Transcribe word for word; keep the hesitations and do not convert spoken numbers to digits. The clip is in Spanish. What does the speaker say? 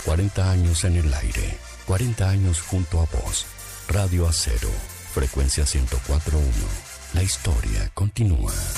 cuarenta años en el aire, cuarenta años junto a vos. Radio Acero, frecuencia ciento cuatro punto uno. La historia continúa.